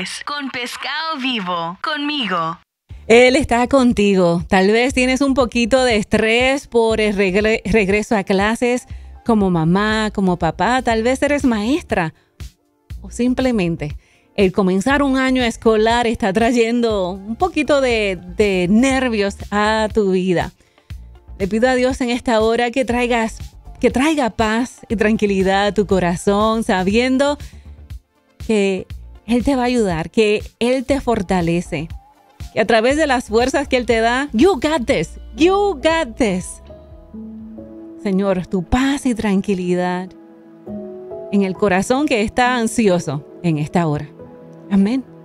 tardes con Pescado Vivo, conmigo. Él está contigo. Tal vez tienes un poquito de estrés por el regreso a clases como mamá, como papá. Tal vez eres maestra o simplemente el comenzar un año escolar está trayendo un poquito de nervios a tu vida. Le pido a Dios en esta hora que traiga paz y tranquilidad a tu corazón, sabiendo que Él te va a ayudar, que Él te fortalece. Y a través de las fuerzas que Él te da, you got this, you got this. Señor, tu paz y tranquilidad en el corazón que está ansioso en esta hora. Amén.